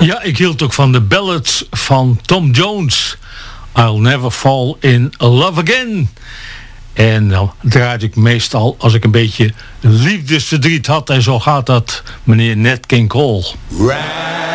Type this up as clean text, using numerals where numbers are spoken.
Ja, ik hield ook van de ballads van Tom Jones. I'll Never Fall in Love Again. En dan draaide ik meestal als ik een beetje liefdesverdriet had. En zo gaat dat, meneer Nat King Cole.